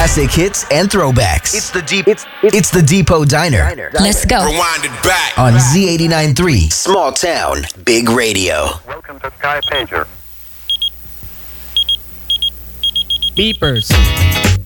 Classic hits and throwbacks. It's the Depot Diner. Let's go. Rewind it back. On Z89.3, Small Town, Big Radio. Welcome to Sky Pager. Beepers.